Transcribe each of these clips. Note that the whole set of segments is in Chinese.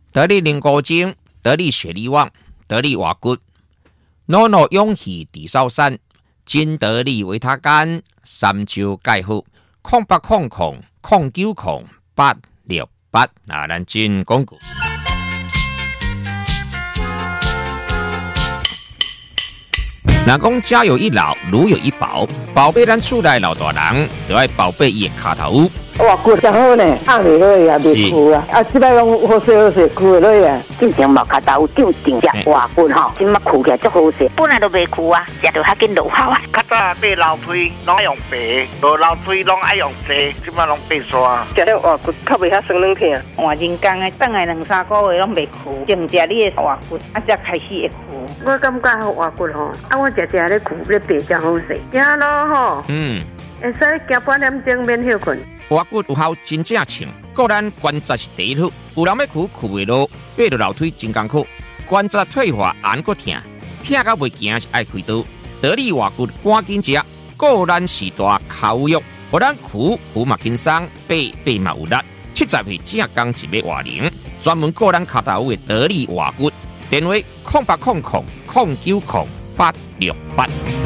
得力灵骨精，得力血力旺，得力瓦骨，诺诺勇气地少山，金得力维他干，三焦钙好，0800090868那咱进广告。若讲家有一老，如有一宝，宝贝咱厝内老大人，就要宝贝伊的脚头。 哇，骨真好呢，按袂落呀，袂枯啊，啊，即摆拢好势好势，枯会落呀。 进前毛脚头长定只活骨吼，即马枯起来足好势，本来都袂枯啊，食着较紧落效啊。 较早买老腿拢爱用白，无老腿拢爱用细，即马拢变刷。 食了活骨较袂遐酸软疼。 换人工的，等来2-3个月拢袂枯，净食你的活骨，啊，才开始会枯。 我感觉活骨吼，啊，我食咧枯咧白真好势，行路吼，会使行半点钟免休困。 活骨有效真正称，个咱关节是第一好，有人要枯袂落，爬落楼梯真艰苦，关节退化按个疼，疼到袂行是爱开刀。得力活骨赶紧食，个咱时大口肉，互咱枯嘛轻松，爬嘛有力。70岁正刚一尾活龄，专门个咱脚头的得力活骨，电话0800090868。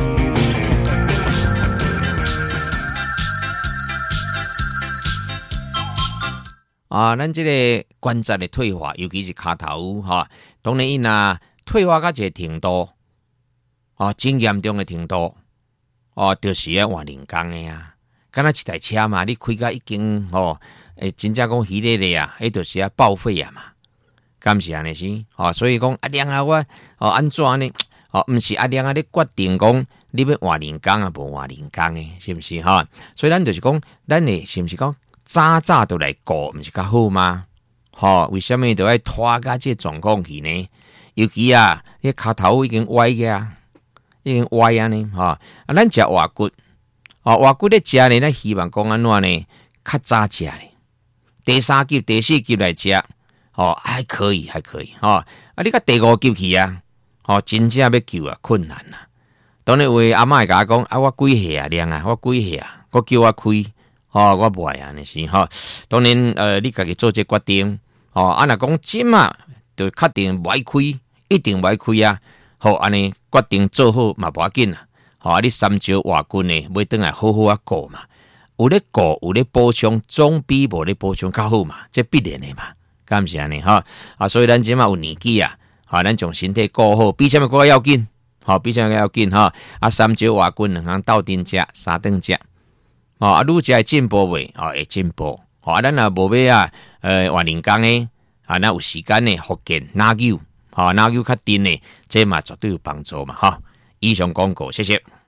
咱这个关节的退化，尤其是脚头哈，当然因退化到一个程度，真严重的程度，就是要换人工的啊。敢若一台车嘛，你开到已经真正讲稀咧咧啊，迄就是要报废啊嘛，敢是安尼是？所以讲量我安怎呢？毋是量你决定讲你要换人工啊，无换人工的，是不是哈？所以咱就是讲，咱的是不是讲？早都来顾，毋是较好吗？为什么都要拖到这状况去呢？尤其你脚头已经歪个已经歪呢，咱食活骨，活骨咧食呢，咱希望讲安怎呢？较早食呢，第3级、第4级来食，还可以，你甲第5级去真正要救困难啊！当然有阿嬷会甲我讲，我几岁量我几岁我叫我开。我不爱安尼是当然你家己做这决定若讲今就确定不爱开，一定不爱开啊。安尼决定做好嘛，无要紧啊。你三焦活骨呢，要等来好好顾嘛。有咧顾，有咧补充，总比无咧补充较好嘛，这必然的嘛，敢是安尼所以咱即马有年纪咱将身体顾好，比什么更要紧？比什么要紧三焦活骨2项斗阵食，3顿食。愈食会进步未？会进步。咱若无要换人工呢，咱有时间呢复健拉球，拉球较定呢，这嘛绝对有帮助嘛以上广告，谢谢。